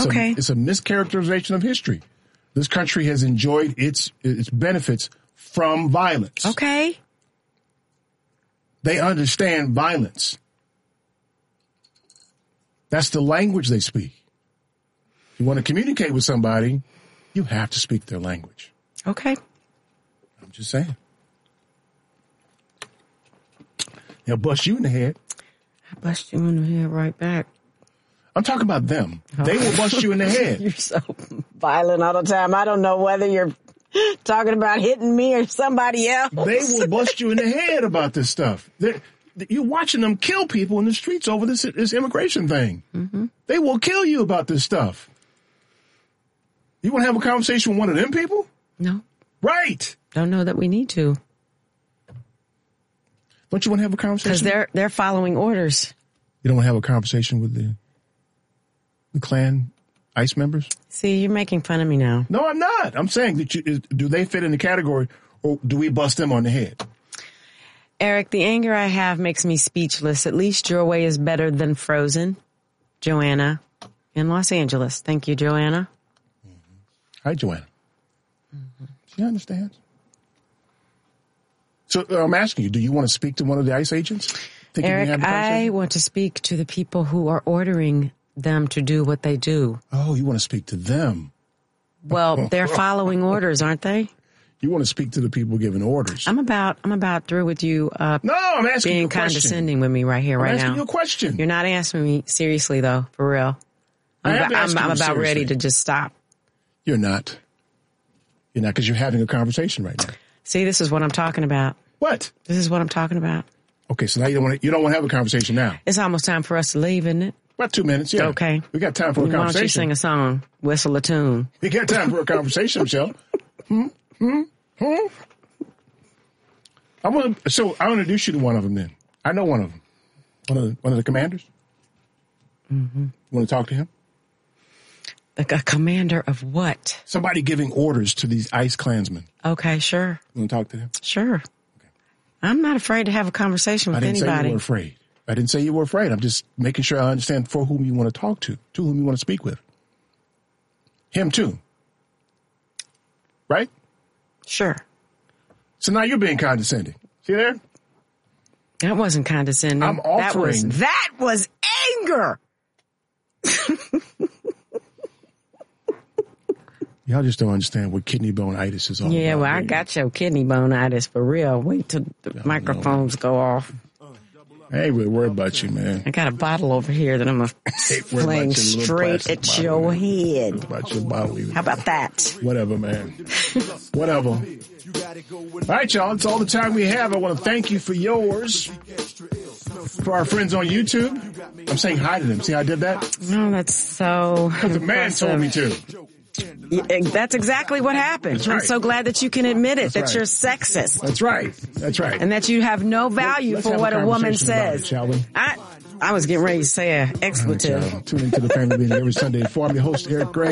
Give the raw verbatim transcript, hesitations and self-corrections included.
It's okay. A, it's a mischaracterization of history. This country has enjoyed its its benefits from violence. Okay. They understand violence. That's the language they speak. If you want to communicate with somebody, you have to speak their language. Okay. I'm just saying. They'll bust you in the head. I bust you in the head right back. I'm talking about them. Oh. They will bust you in the head. You're so violent all the time. I don't know whether you're talking about hitting me or somebody else. They will bust you in the head about this stuff. They're, you're watching them kill people in the streets over this, this immigration thing. Mm-hmm. They will kill you about this stuff. You want to have a conversation with one of them people? No. Right. Don't know that we need to. Don't you want to have a conversation? Because they're, they're following orders. You don't want to have a conversation with the the Klan ICE members? See, you're making fun of me now. No, I'm not. I'm saying, that you, is, do they fit in the category, or do we bust them on the head? Eric, the anger I have makes me speechless. At least your way is better than Frozen. Joanna in Los Angeles. Thank you, Joanna. Mm-hmm. Hi, Joanna. Mm-hmm. She understands. So uh, I'm asking you, do you want to speak to one of the ICE agents? Think Eric, I want to speak to the people who are ordering them to do what they do. Oh, you want to speak to them? Well, they're following orders, aren't they? You want to speak to the people giving orders. I'm about I'm about through with you uh, no, I'm asking being you a question. condescending with me right here, I'm right asking now. you a question. You're not answering me seriously, though, for real. I'm, I am about, I'm, I'm about seriously. ready to just stop. You're not. You're not, because you're having a conversation right now. See, this is what I'm talking about. What? This is what I'm talking about. Okay, so now you don't want to, you don't want to have a conversation now. It's almost time for us to leave, isn't it? About two minutes, yeah. Okay. We got time for a Why conversation. don't you sing a song, whistle a tune? We got time for a conversation, Michelle. Hmm? Hmm? Hmm? I want to, so I'll introduce you to one of them then. I know one of them. One of the, one of the commanders. Mm-hmm. You want to talk to him? A, a commander of what? Somebody giving orders to these ICE Klansmen. Okay, sure. You want to talk to him? Sure. Okay. I'm not afraid to have a conversation with I didn't anybody. say you were afraid. I didn't say you were afraid. I'm just making sure I understand for whom you want to talk to, to whom you want to speak with. Him too. Right? Sure. So now you're being condescending. See there? That wasn't condescending. I'm offering. That was, that was anger. Y'all just don't understand what kidney bone-itis is all yeah, about. Yeah, well, I got your kidney bone-itis for real. Wait till the Y'all microphones know. go off. I ain't really worried about you, man. I got a bottle over here that I'm a fling straight at bottle, your man. head. About your bottle. How about that? Whatever, man. Whatever. All right, y'all. It's all the time we have. I want to thank you for yours. For our friends on YouTube, I'm saying hi to them. See how I did that? No, that's so Because the man told me to. That's exactly what happened. Right. I'm so glad that you can admit it, That's that right. you're sexist. That's right. That's right. And that you have no value Let's for what a, a woman says. It, shall we? I, I was getting ready to say an expletive. Right, tune into the family meeting every Sunday. For I'm your host, Eric Gray.